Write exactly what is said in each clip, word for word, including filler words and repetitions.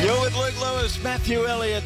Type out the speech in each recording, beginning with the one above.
You're with Luke Lewis, Matthew Elliott,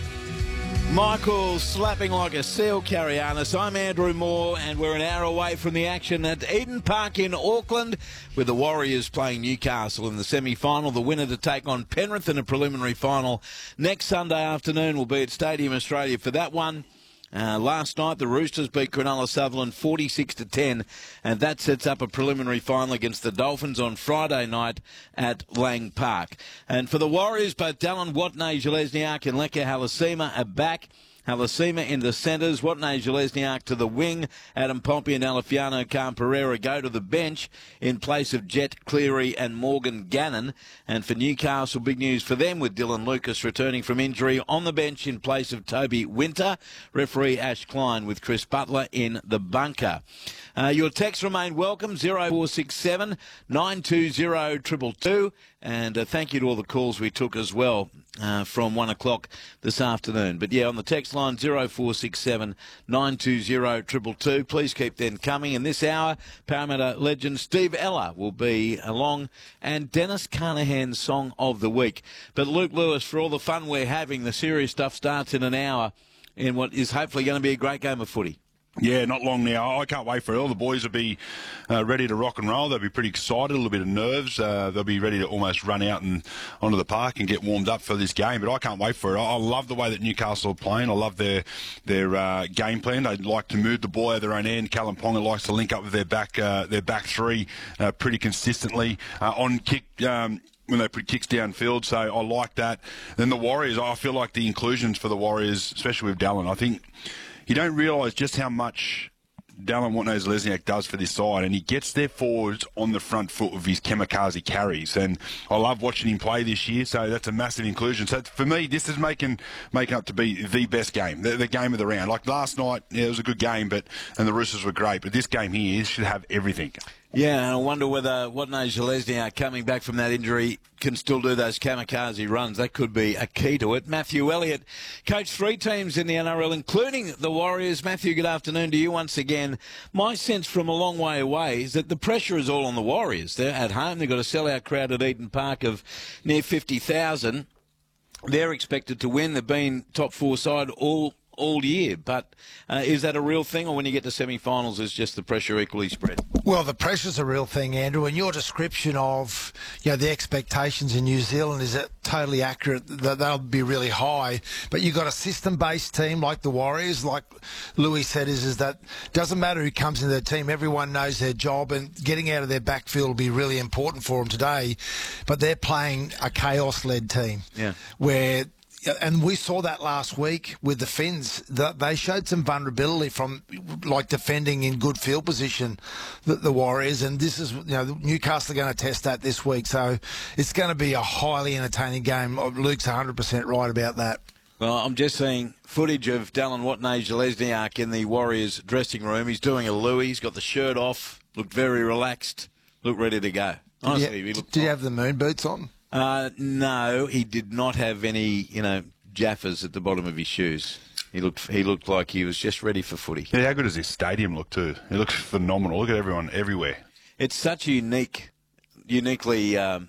Michael slapping like a seal, Carianis. I'm Andrew Moore, and we're an hour away from the action at Eden Park in Auckland, with the Warriors playing Newcastle in the semi-final. The winner to take on Penrith in a preliminary final next Sunday afternoon will be at Stadium Australia for that one. Uh, last night, the Roosters beat Cronulla Sutherland forty-six to ten, and that sets up a preliminary final against the Dolphins on Friday night at Lang Park. And for the Warriors, both Dallin Watene-Zelezniak and Leka Halasima are back. Halasima in the centres, Watene-Zelezniak to the wing, Adam Pompey and Alefiano Khan-Pereira go to the bench in place of Jet Cleary and Morgan Gannon. And for Newcastle, big news for them with Dylan Lucas returning from injury on the bench in place of Toby Winter. Referee Ash Klein with Chris Butler in the bunker. Uh, your texts remain welcome, zero four six seven, nine two zero, two two two. And uh, thank you to all the calls we took as well uh, from one o'clock this afternoon. But yeah, on the text line, zero four six seven, nine two zero, two two two. Please keep them coming. In this hour, Parramatta legend Steve Ella will be along, and Dennis Carnahan's Song of the Week. But Luke Lewis, for all the fun we're having, the serious stuff starts in an hour in what is hopefully going to be a great game of footy. Yeah, not long now. I can't wait for it. All the boys will be uh, ready to rock and roll. They'll be pretty excited, a little bit of nerves. Uh, they'll be ready to almost run out and onto the park and get warmed up for this game. But I can't wait for it. I, I love the way that Newcastle are playing. I love their their uh, game plan. They like to move the ball out of their own end. Callum Ponga likes to link up with their back uh, their back three uh, pretty consistently uh, on kick. Um, when they put kicks downfield, so I like that. Then the Warriors, I feel like the inclusions for the Warriors, especially with Dallin, I think you don't realise just how much Dallin Watene-Zelezniak does for this side, and he gets their forwards on the front foot with his kamikaze carries, and I love watching him play this year, so that's a massive inclusion. So for me, this is making making up to be the best game, the, the game of the round. Like last night, yeah, it was a good game, but and the Roosters were great, but this game here should have everything. Yeah, and I wonder whether Watene-Zelezniak, coming back from that injury, can still do those kamikaze runs. That could be a key to it. Matthew Elliott coached three teams in the N R L, including the Warriors. Matthew, good afternoon to you once again. My sense from a long way away is that the pressure is all on the Warriors. They're at home. They've got a sellout crowd at Eden Park of near fifty thousand. They're expected to win. They've been top four side all all year, but uh, is that a real thing, or when you get to semi-finals is just the pressure equally spread? Well, the pressure's a real thing, Andrew, and your description of, you know, the expectations in New Zealand is that totally accurate, that they'll be really high, but you've got a system-based team like the Warriors, like Louis said, is, is that doesn't matter who comes into their team, everyone knows their job, and getting out of their backfield will be really important for them today, but they're playing a chaos-led team, yeah, where and we saw that last week with the Finns. They showed some vulnerability from, like, defending in good field position, the, the Warriors. And this is, you know, Newcastle are going to test that this week. So it's going to be a highly entertaining game. Luke's one hundred percent right about that. Well, I'm just seeing footage of Dallin Watene-Zelezniak in the Warriors dressing room. He's doing a Louis. He's got the shirt off, looked very relaxed, looked ready to go. Honestly, did, he looked did he have the moon boots on? Uh, no, he did not have any, you know, jaffas at the bottom of his shoes. He looked he looked like he was just ready for footy. Yeah, how good does this stadium look too? It looks phenomenal. Look at everyone everywhere. It's such a unique, uniquely um,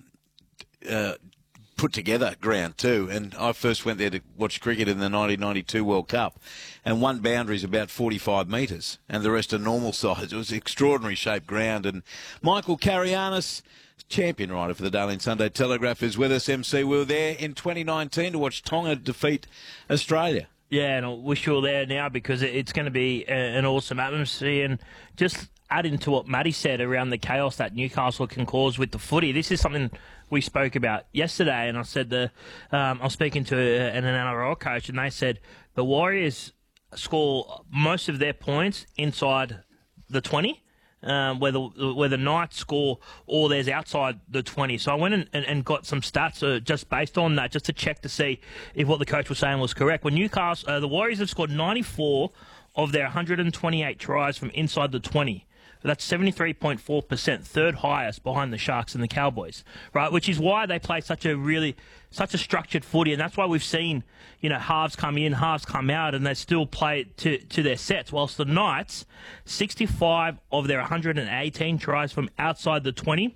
uh, put together ground too. And I first went there to watch cricket in the nineteen ninety-two World Cup, and one boundary is about forty-five metres, and the rest are normal size. It was an extraordinary shaped ground. And Michael Carianis, champion writer for the Darling Sunday Telegraph, is with us. M C, we were there in twenty nineteen to watch Tonga defeat Australia. Yeah, and I wish you were there now because it's going to be a, an awesome atmosphere. And just adding to what Matty said around the chaos that Newcastle can cause with the footy, this is something we spoke about yesterday. And I said the um, I was speaking to a, an N R L coach, and they said the Warriors score most of their points inside the twenty. Um, where the where the Knights score all theirs outside the twenty. So I went and, and, and got some stats uh, just based on that, just to check to see if what the coach was saying was correct. When Newcastle, uh, the Warriors have scored ninety-four of their one hundred twenty-eight tries from inside the twenty. That's seventy-three point four percent, third highest behind the Sharks and the Cowboys, right? Which is why they play such a really, such a structured footy, and that's why we've seen, you know, halves come in, halves come out, and they still play to, to their sets. Whilst the Knights, sixty-five of their one hundred eighteen tries from outside the twenty,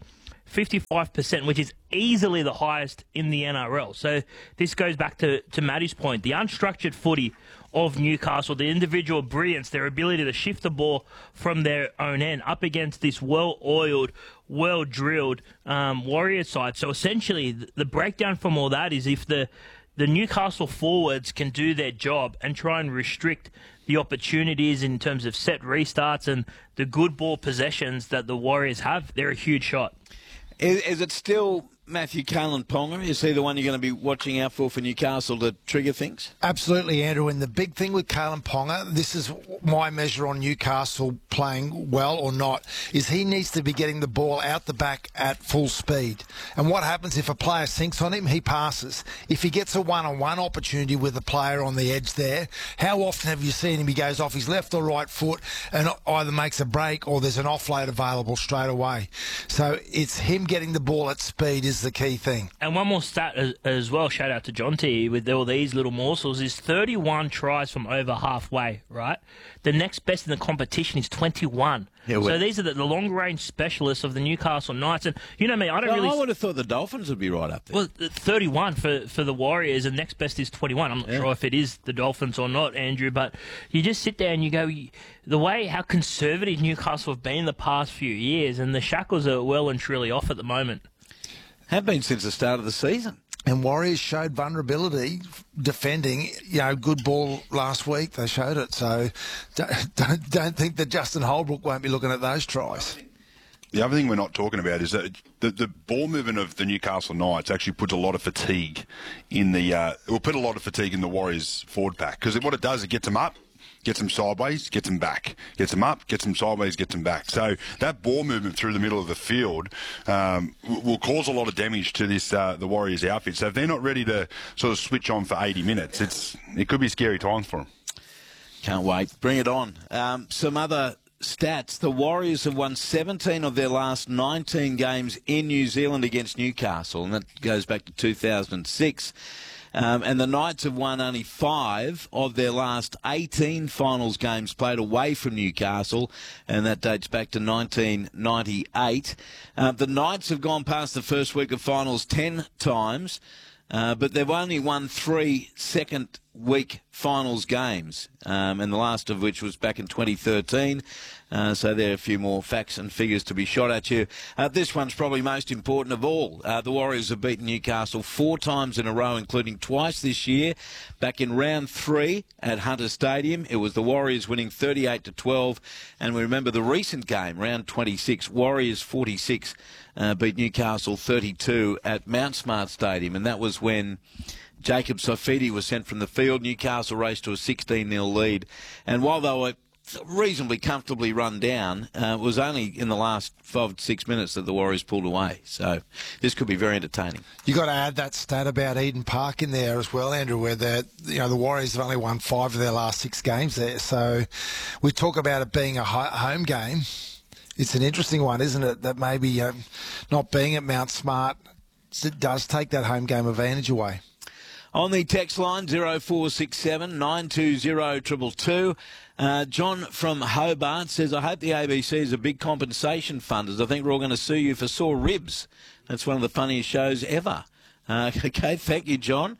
fifty-five percent, which is easily the highest in the N R L. So this goes back to, to Matty's point. The unstructured footy of Newcastle, the individual brilliance, their ability to shift the ball from their own end up against this well-oiled, well-drilled um, Warriors side. So essentially, the, the breakdown from all that is if the, the Newcastle forwards can do their job and try and restrict the opportunities in terms of set restarts and the good ball possessions that the Warriors have, they're a huge shot. Is, is it still Matthew Kalyn Ponga? Is he the one you're going to be watching out for for Newcastle to trigger things? Absolutely, Andrew. And the big thing with Kalyn Ponga, this is my measure on Newcastle playing well or not, is he needs to be getting the ball out the back at full speed. And what happens if a player sinks on him? He passes. If he gets a one-on-one opportunity with a player on the edge there, how often have you seen him? He goes off his left or right foot and either makes a break or there's an offload available straight away. So it's him getting the ball at speed is the key thing. And one more stat as, as well, shout out to John T with all these little morsels, is thirty-one tries from over halfway, right? The next best in the competition is twenty-one. Yeah, well, so these are the, the long-range specialists of the Newcastle Knights. And you know me, I don't well, really... I would have thought the Dolphins would be right up there. Well, thirty-one for, for the Warriors, and next best is twenty-one. I'm not yeah. sure if it is the Dolphins or not, Andrew, but you just sit there and you go, the way how conservative Newcastle have been in the past few years, and the shackles are well and truly off at the moment. Have been since the start of the season. And Warriors showed vulnerability defending, you know, good ball last week. They showed it. So don't, don't, don't think that Justin Holbrook won't be looking at those tries. The other thing we're not talking about is that the, the ball movement of the Newcastle Knights actually puts a lot of fatigue in the, uh, it will put a lot of fatigue in the Warriors forward pack. Because what it does, it gets them up, gets them sideways, gets them back. Gets them up, gets them sideways, gets them back. So that ball movement through the middle of the field um, will cause a lot of damage to this uh, the Warriors outfit. So if they're not ready to sort of switch on for eighty minutes, it's it could be scary times for them. Can't wait. Bring it on. Um, some other stats. The Warriors have won seventeen of their last nineteen games in New Zealand against Newcastle, and that goes back to two thousand six. Um, and the Knights have won only five of their last eighteen finals games played away from Newcastle, and that dates back to nineteen ninety-eight. Uh, the Knights have gone past the first week of finals ten times, uh, but they've only won three second week finals games, um, and the last of which was back in twenty thirteen. Uh, so there are a few more facts and figures to be shot at you. Uh, this one's probably most important of all. Uh, the Warriors have beaten Newcastle four times in a row, including twice this year. Back in round three at Hunter Stadium, it was the Warriors winning thirty-eight to twelve. And we remember the recent game, round twenty-six, Warriors forty-six uh, beat Newcastle thirty-two at Mount Smart Stadium. And that was when Jacob Saifiti was sent from the field. Newcastle raced to a sixteen nil lead. And while they were reasonably comfortably run down, uh, it was only in the last five to six minutes that the Warriors pulled away. So this could be very entertaining. You got to add that stat about Eden Park in there as well, Andrew, where the you know the Warriors have only won five of their last six games there. So we talk about it being a home game. It's an interesting one, isn't it? That maybe um, not being at Mount Smart, it does take that home game advantage away. On the text line, zero four six seven nine two zero two two two. Uh, John from Hobart says, I hope the A B C is a big compensation fund, as I think we're all going to sue you for sore ribs. That's one of the funniest shows ever. Uh, okay, thank you, John.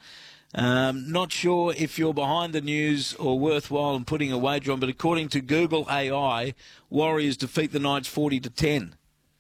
Um, not sure if you're behind the news or worthwhile in putting a wager on, but according to Google A I, Warriors defeat the Knights forty to ten.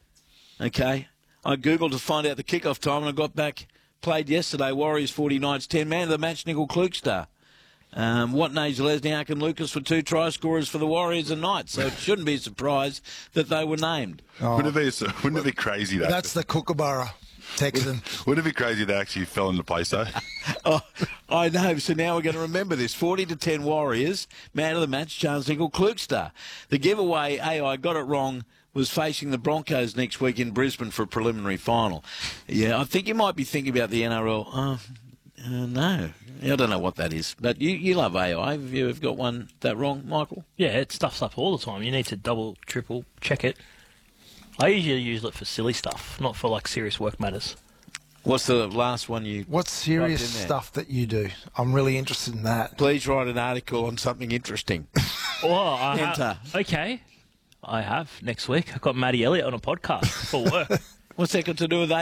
Okay, I Googled to find out the kickoff time, and I got back, played yesterday, Warriors forty, Knights ten. Man of the match, Nickel Klukster. Um, Watney, Lesniak and Lucas were two try scorers for the Warriors and Knights, so it shouldn't be a surprise that they were named. Oh. Wouldn't, it be, wouldn't it be crazy, though? That's the Kookaburra Texan. Wouldn't, wouldn't it be crazy they actually fell into place, though? oh, I know, so now we're going to remember this. forty to ten Warriors, man of the match, Charles Nickel Klukster. The giveaway, A I got it wrong, was facing the Broncos next week in Brisbane for a preliminary final. Yeah, I think you might be thinking about the N R L. Oh, uh, no, I don't know what that is. But you, you love A I. Have you got one that wrong, Michael? Yeah, it stuffs up all the time. You need to double, triple check it. I usually use it for silly stuff, not for like serious work matters. What's the last one you... What's serious stuff that you do? I'm really interested in that. Please write an article on something interesting. Oh, I Enter. Ha- okay. I have next week. I've got Matty Elliott on a podcast for work. What's that got to do with